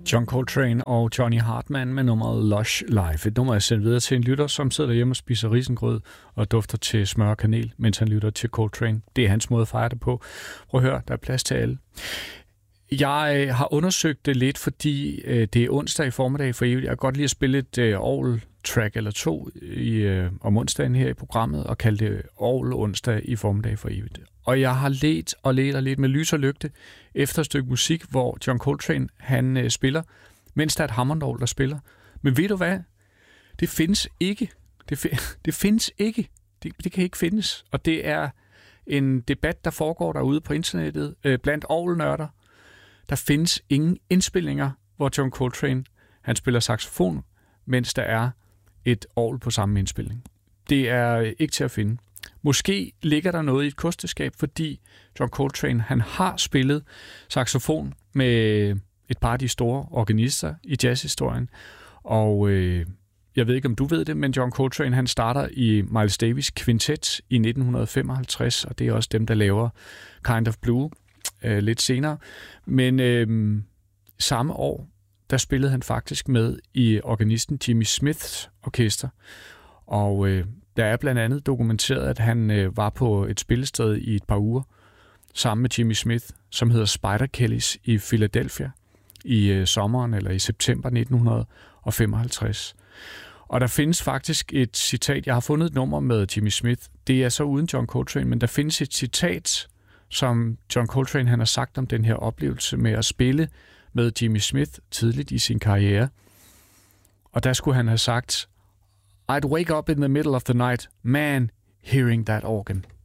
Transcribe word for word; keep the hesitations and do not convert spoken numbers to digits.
John Coltrane og Johnny Hartman med nummeret Lush Life. Et nummer er sendt videre til en lytter, som sidder derhjemme og spiser risengrød og dufter til smør og kanel, mens han lytter til Coltrane. Det er hans måde at fejre det på. Prøv at høre, der er plads til alle. Jeg har undersøgt det lidt, fordi øh, det er onsdag i formiddag for evigt. Jeg kan godt lide at spille et øh, orgel-track eller to i, øh, om onsdagen her i programmet, og kalde det orgel-onsdag i formiddag for evigt. Og jeg har let og let og let med lys og lygte efter et stykke musik, hvor John Coltrane han øh, spiller, mens der er et hammondorgel, der spiller. Men ved du hvad? Det findes ikke. Det, fi- det findes ikke. Det, det kan ikke findes. Og det er en debat, der foregår derude på internettet øh, blandt orgelnørder. Der findes ingen indspilninger, hvor John Coltrane han spiller saxofon, mens der er et orgel på samme indspilning. Det er ikke til at finde. Måske ligger der noget i et kosteskab, fordi John Coltrane han har spillet saxofon med et par af de store organister i jazzhistorien. Og øh, jeg ved ikke, om du ved det, men John Coltrane han starter i Miles Davis Quintet i nitten femoghalvtreds, og det er også dem, der laver Kind of Blue øh, lidt senere. Men øh, samme år, der spillede han faktisk med i organisten Jimmy Smiths orkester. Og øh, der er blandt andet dokumenteret, at han øh, var på et spillested i et par uger sammen med Jimmy Smith, som hedder Spider Kellys i Philadelphia i øh, sommeren eller i september nitten femoghalvtreds. Og der findes faktisk et citat, jeg har fundet et nummer med Jimmy Smith, det er så uden John Coltrane, men der findes et citat, som John Coltrane han har sagt om den her oplevelse med at spille med Jimmy Smith tidligt i sin karriere. Og der skulle han have sagt, I'd wake up in the middle of the night, man, hearing that organ.